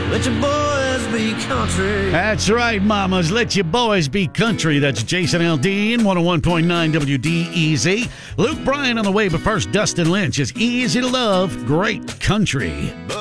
let your boys be country. That's right, mamas. Let your boys be country. That's Jason Aldean, 101.9 WDEZ. Luke Bryan on the way, but first, Dustin Lynch is Easy to Love, Great Country.